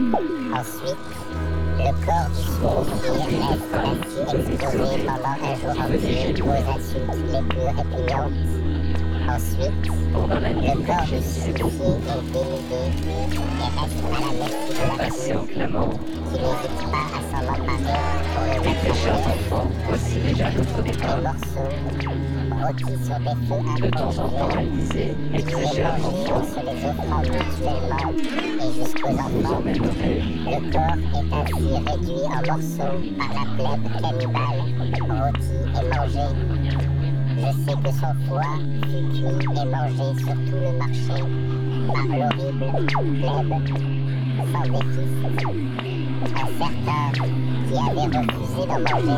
Ensuite, le corps du supplicié reste ainsi exposé pendant un jour entier aux insultes les plus répugnantes. Ensuite, le corps du supplicié est dénudé et reste à la merci de la Patient foule, clamant, qui n'hésite pas à s'en emparer pour le les mettre très à chers terre. enfants, voici déjà notre Les départ. morceaux, rôtis sur des feux De temps en temps improvisés, réalisé, les très les chers manger en enfants, se les offrant mutuellement et jusqu'aux vous enfants. emmènerez. Le corps est ainsi réduit en morceaux par la plèbe cannibale, rôti et mangé. Je sais que son foie fut cuit et mangé sur tout le marché par l'horrible plèbe sans déficit. Un certain qui avait refusé d'en manger